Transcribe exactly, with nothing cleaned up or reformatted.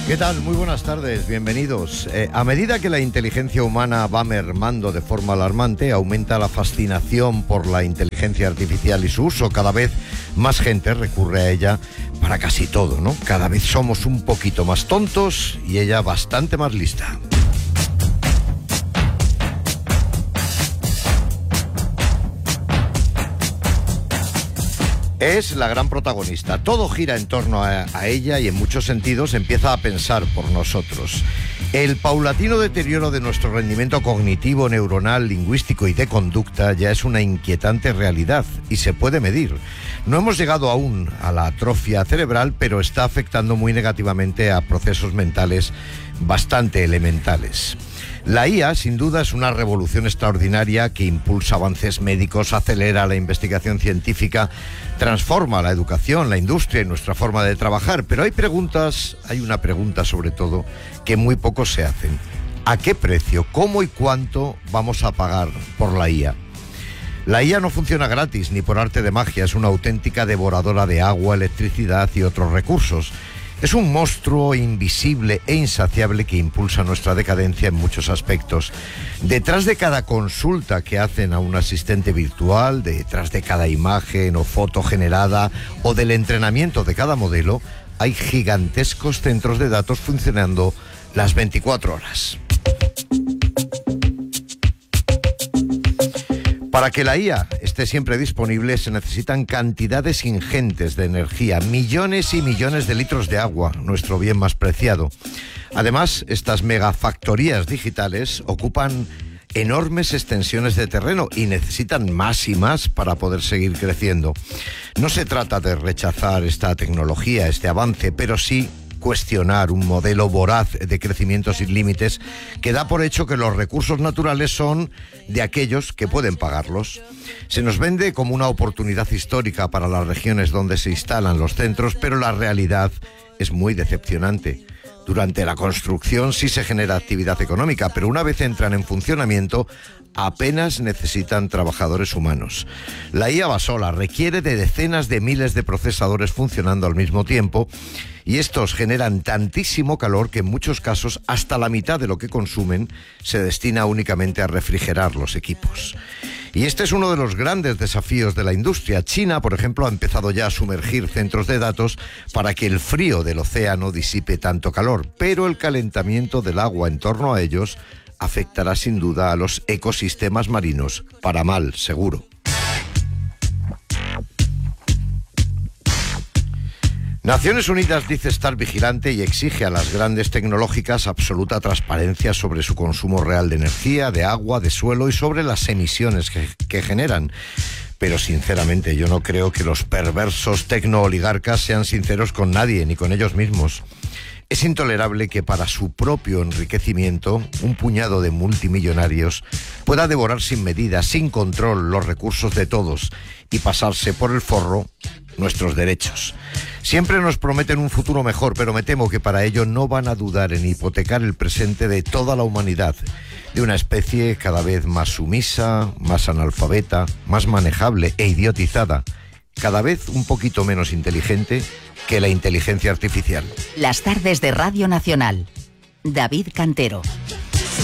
¿Qué tal? Muy buenas tardes, bienvenidos. Eh, a medida que la inteligencia humana va mermando de forma alarmante, aumenta la fascinación por la inteligencia artificial y su uso. Cada vez más gente recurre a ella para casi todo, ¿no? Cada vez somos un poquito más tontos y ella bastante más lista. Es la gran protagonista. Todo gira en torno a, a ella y en muchos sentidos empieza a pensar por nosotros. El paulatino deterioro de nuestro rendimiento cognitivo, neuronal, lingüístico y de conducta ya es una inquietante realidad y se puede medir. No hemos llegado aún a la atrofia cerebral, pero está afectando muy negativamente a procesos mentales bastante elementales. La I A, sin duda, es una revolución extraordinaria que impulsa avances médicos, acelera la investigación científica, transforma la educación, la industria y nuestra forma de trabajar. Pero hay preguntas, hay una pregunta sobre todo, que muy pocos se hacen. ¿A qué precio, cómo y cuánto vamos a pagar por la I A? La I A no funciona gratis ni por arte de magia, es una auténtica devoradora de agua, electricidad y otros recursos. Es un monstruo invisible e insaciable que impulsa nuestra decadencia en muchos aspectos. Detrás de cada consulta que hacen a un asistente virtual, detrás de cada imagen o foto generada o del entrenamiento de cada modelo, hay gigantescos centros de datos funcionando las veinticuatro horas. Para que la I A esté siempre disponible se necesitan cantidades ingentes de energía, millones y millones de litros de agua, nuestro bien más preciado. Además, estas megafactorías digitales ocupan enormes extensiones de terreno y necesitan más y más para poder seguir creciendo. No se trata de rechazar esta tecnología, este avance, pero sí cuestionar un modelo voraz de crecimiento sin límites que da por hecho que los recursos naturales son de aquellos que pueden pagarlos. Se nos vende como una oportunidad histórica para las regiones donde se instalan los centros, pero la realidad es muy decepcionante. Durante la construcción sí se genera actividad económica, pero una vez entran en funcionamiento apenas necesitan trabajadores humanos. La I A va sola, requiere de decenas de miles de procesadores funcionando al mismo tiempo y estos generan tantísimo calor que en muchos casos hasta la mitad de lo que consumen se destina únicamente a refrigerar los equipos. Y este es uno de los grandes desafíos de la industria. China, por ejemplo, ha empezado ya a sumergir centros de datos para que el frío del océano disipe tanto calor, pero el calentamiento del agua en torno a ellos afectará sin duda a los ecosistemas marinos, para mal, seguro. Naciones Unidas dice estar vigilante y exige a las grandes tecnológicas absoluta transparencia sobre su consumo real de energía, de agua, de suelo y sobre las emisiones que, que generan. Pero sinceramente yo no creo que los perversos tecnooligarcas sean sinceros con nadie, ni con ellos mismos. Es intolerable que para su propio enriquecimiento un puñado de multimillonarios pueda devorar sin medida, sin control, los recursos de todos y pasarse por el forro nuestros derechos. Siempre nos prometen un futuro mejor, pero me temo que para ello no van a dudar en hipotecar el presente de toda la humanidad, de una especie cada vez más sumisa, más analfabeta, más manejable e idiotizada, cada vez un poquito menos inteligente que la inteligencia artificial. Las tardes de Radio Nacional. David Cantero.